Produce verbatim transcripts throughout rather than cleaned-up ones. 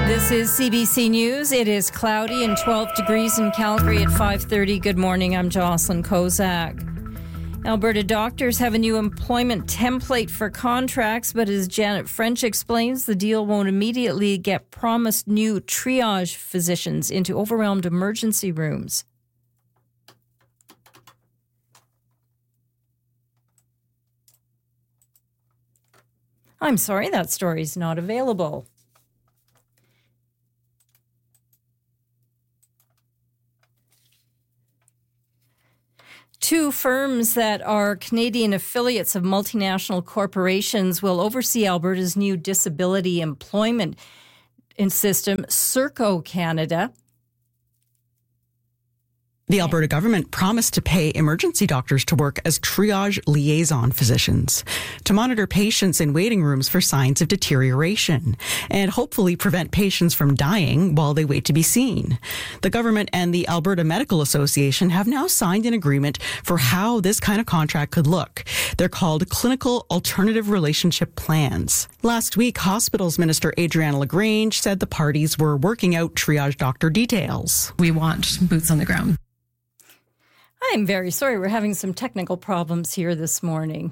This is C B C News. It is cloudy and twelve degrees in Calgary at five thirty. Good morning. I'm Jocelyn Kozak. Alberta doctors have a new employment template for contracts, but as Janet French explains, the deal won't immediately get promised new triage physicians into overwhelmed emergency rooms. I'm sorry, that story's not available. Two firms that are Canadian affiliates of multinational corporations will oversee Alberta's new disability employment system, Serco Canada. The Alberta government promised to pay emergency doctors to work as triage liaison physicians to monitor patients in waiting rooms for signs of deterioration and hopefully prevent patients from dying while they wait to be seen. The government and the Alberta Medical Association have now signed an agreement for how this kind of contract could look. They're called Clinical Alternative Relationship Plans. Last week, Hospitals Minister Adriana LaGrange said the parties were working out triage doctor details. We want boots on the ground. I'm very sorry. We're having some technical problems here this morning.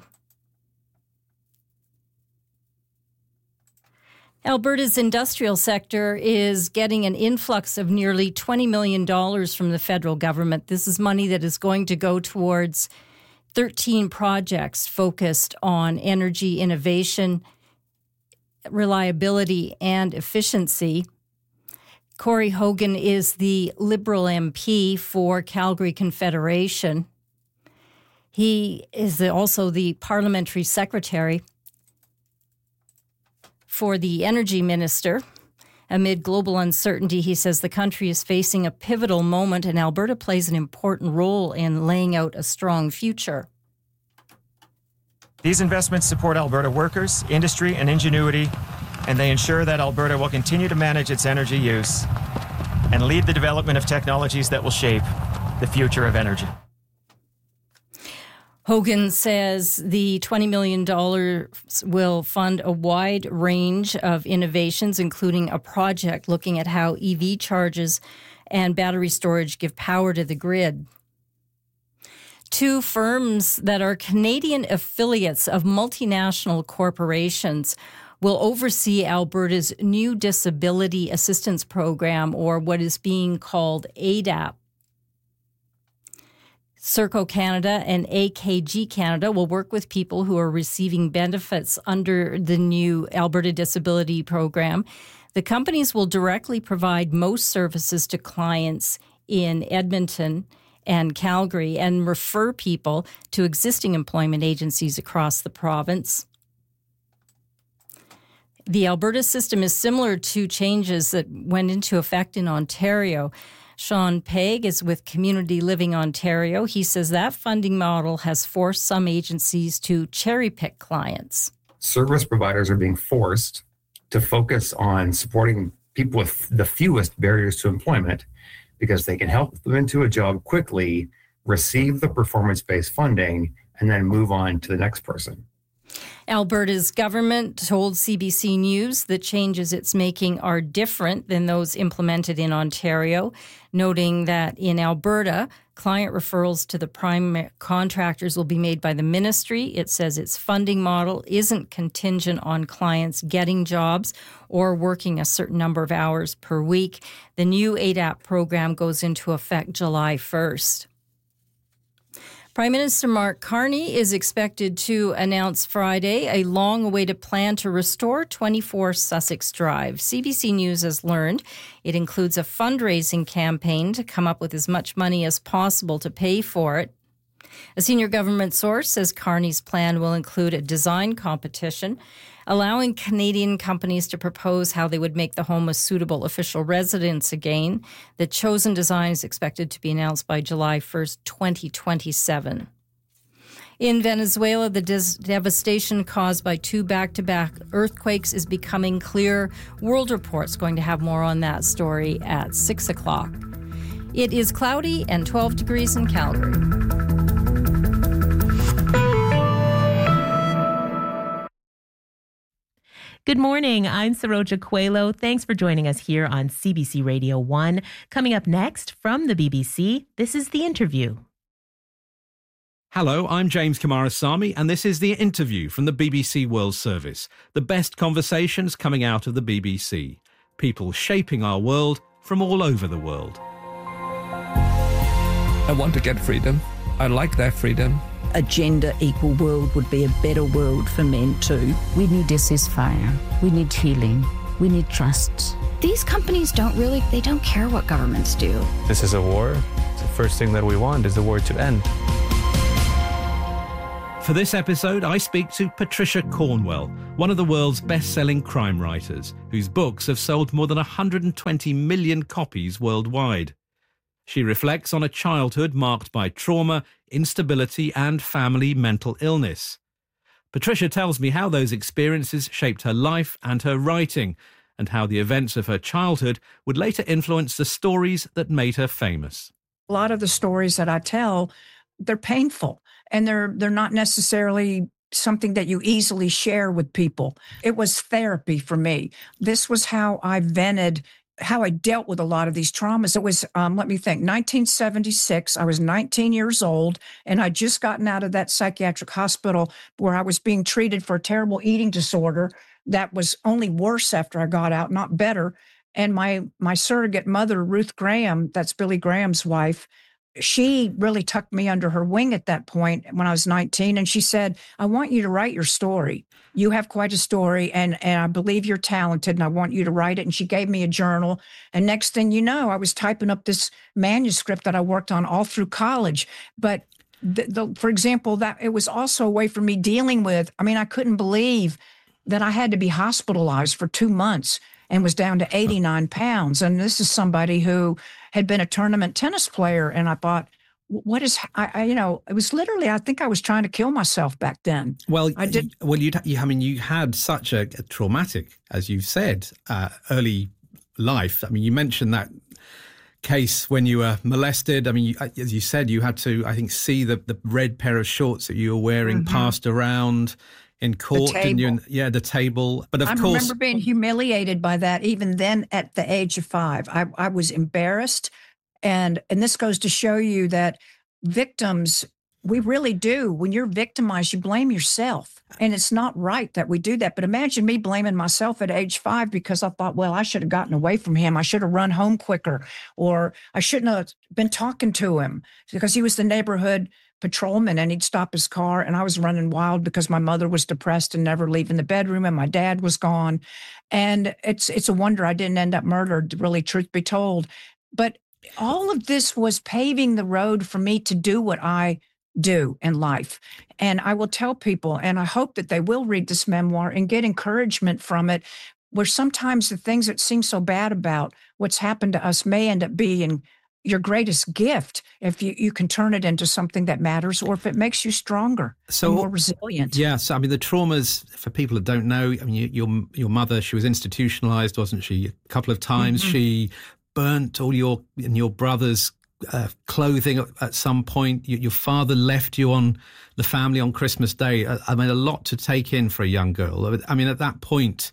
Alberta's industrial sector is getting an influx of nearly twenty million dollars from the federal government. This is money that is going to go towards thirteen projects focused on energy innovation, reliability, and efficiency. Corey Hogan is the Liberal M P for Calgary Confederation. He is also the parliamentary secretary for the energy minister. Amid global uncertainty, he says the country is facing a pivotal moment and Alberta plays an important role in laying out a strong future. These investments support Alberta workers, industry, and ingenuity, and they ensure that Alberta will continue to manage its energy use and lead the development of technologies that will shape the future of energy. Hogan says the twenty million dollars will fund a wide range of innovations, including a project looking at how E V charges and battery storage give power to the grid. Two firms that are Canadian affiliates of multinational corporations will oversee Alberta's new Disability Assistance Program, or what is being called A D A P. Serco Canada and A K G Canada will work with people who are receiving benefits under the new Alberta Disability Program. The companies will directly provide most services to clients in Edmonton and Calgary and refer people to existing employment agencies across the province. The Alberta system is similar to changes that went into effect in Ontario. Sean Pegg is with Community Living Ontario. He says that funding model has forced some agencies to cherry-pick clients. Service providers are being forced to focus on supporting people with the fewest barriers to employment because they can help them into a job quickly, receive the performance-based funding, and then move on to the next person. Alberta's government told C B C News the changes it's making are different than those implemented in Ontario, noting that in Alberta, client referrals to the prime contractors will be made by the ministry. It says its funding model isn't contingent on clients getting jobs or working a certain number of hours per week. The new A D A P program goes into effect July first. Prime Minister Mark Carney is expected to announce Friday a long-awaited plan to restore twenty-four Sussex Drive. C B C News has learned it includes a fundraising campaign to come up with as much money as possible to pay for it. A senior government source says Carney's plan will include a design competition, allowing Canadian companies to propose how they would make the home a suitable official residence again. The chosen design is expected to be announced by July first, twenty twenty-seven. In Venezuela, the dis- devastation caused by two back-to-back earthquakes is becoming clear. World Report's going to have more on that story at six o'clock. It is cloudy and twelve degrees in Calgary. Good morning. I'm Saroja Coelho. Thanks for joining us here on C B C Radio one. Coming up next from the B B C, this is The Interview. Hello, I'm James Kamarasamy, and this is The Interview from the B B C World Service. The best conversations coming out of the B B C. People shaping our world from all over the world. I want to get freedom. I like that freedom. A gender-equal world would be a better world for men too. We need a ceasefire. We need healing. We need trust. These companies don't really, they don't care what governments do. This is a war. The first thing that we want is the war to end. For this episode, I speak to Patricia Cornwell, one of the world's best-selling crime writers, whose books have sold more than one hundred twenty million copies worldwide. She reflects on a childhood marked by trauma, instability, and family mental illness. Patricia tells me how those experiences shaped her life and her writing, and how the events of her childhood would later influence the stories that made her famous. A lot of the stories that I tell, they're painful, and they're they're not necessarily something that you easily share with people. It was therapy for me. This was how I vented, how I dealt with a lot of these traumas. It was, um, let me think, nineteen seventy-six. I was nineteen years old, and I'd just gotten out of that psychiatric hospital where I was being treated for a terrible eating disorder that was only worse after I got out, not better. And my my surrogate mother, Ruth Graham, that's Billy Graham's wife, she really tucked me under her wing at that point when I was nineteen. And she said, I want you to write your story. You have quite a story, and, and I believe you're talented, and I want you to write it. And she gave me a journal. And next thing you know, I was typing up this manuscript that I worked on all through college. But the, the, for example, that it was also a way for me dealing with, I mean, I couldn't believe that I had to be hospitalized for two months and was down to eighty-nine pounds. And this is somebody who had been a tournament tennis player. And I thought, what is, I, I, you know, it was literally, I think I was trying to kill myself back then. Well, I did. Well, you, you I mean, you had such a, a traumatic, as you said, uh, early life. I mean, you mentioned that case when you were molested. I mean, you, as you said, you had to, I think, see the, the red pair of shorts that you were wearing mm-hmm. passed around in court, didn't you? Yeah, the table. But of I course, I remember being humiliated by that. Even then, at the age of five, I, I was embarrassed, and and this goes to show you that victims, we really do. When you're victimized, you blame yourself, and it's not right that we do that. But imagine me blaming myself at age five because I thought, well, I should have gotten away from him. I should have run home quicker, or I shouldn't have been talking to him because he was the neighborhood patrolman and he'd stop his car, and I was running wild because my mother was depressed and never leaving the bedroom, and my dad was gone. And it's it's a wonder I didn't end up murdered, really, truth be told. But all of this was paving the road for me to do what I do in life. And I will tell people, and I hope that they will read this memoir and get encouragement from it, where sometimes the things that seem so bad about what's happened to us may end up being your greatest gift if you, you can turn it into something that matters, or if it makes you stronger so, and more resilient. Yes, I mean, the traumas, for people that don't know, I mean, you, your your mother, she was institutionalized, wasn't she? A couple of times. Mm-hmm. She burnt all your and your brother's uh, clothing at, at some point. You, your father left you on the family on Christmas Day. I, I mean, a lot to take in for a young girl. I mean, at that point,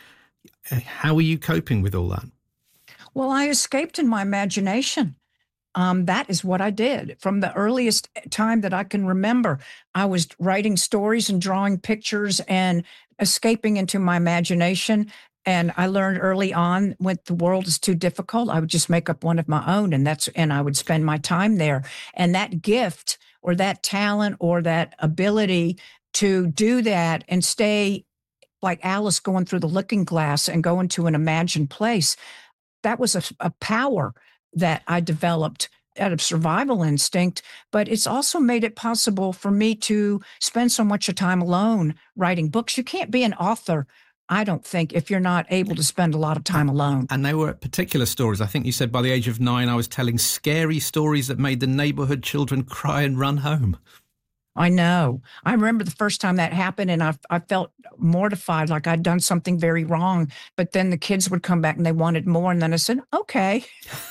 how were you coping with all that? Well, I escaped in my imagination. Um, that is what I did from the earliest time that I can remember. I was writing stories and drawing pictures and escaping into my imagination. And I learned early on, when the world is too difficult, I would just make up one of my own, and that's and I would spend my time there. And that gift or that talent or that ability to do that and stay like Alice going through the looking glass and go into an imagined place, that was a, a power that I developed out of survival instinct, but it's also made it possible for me to spend so much of time alone writing books. You can't be an author, I don't think, if you're not able to spend a lot of time alone. And they were particular stories. I think you said by the age of nine, I was telling scary stories that made the neighborhood children cry and run home. I know. I remember the first time that happened, and I I felt mortified, like I'd done something very wrong. But then the kids would come back and they wanted more. And then I said, okay.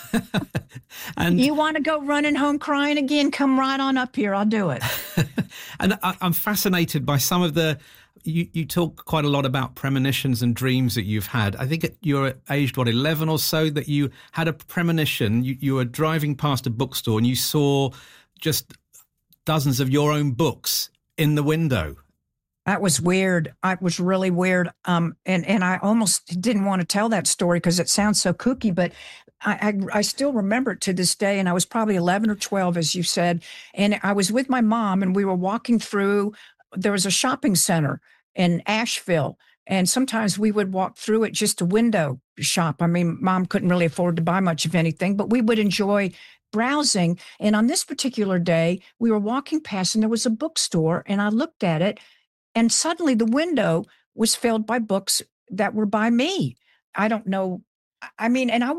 And you want to go running home crying again? Come right on up here. I'll do it. And I, I'm fascinated by some of the you, you talk quite a lot about premonitions and dreams that you've had. I think you were aged, what, eleven or so, that you had a premonition. You, you were driving past a bookstore and you saw just dozens of your own books in the window. That was weird. It was really weird. Um, and, and I almost didn't want to tell that story because it sounds so kooky, but I, I, I still remember it to this day. And I was probably eleven or twelve, as you said. And I was with my mom and we were walking through, there was a shopping center in Asheville. And sometimes we would walk through it just a window shop. I mean, Mom couldn't really afford to buy much of anything, but we would enjoy browsing. And on this particular day, we were walking past and there was a bookstore and I looked at it. And suddenly the window was filled by books that were by me. I don't know. I mean, and I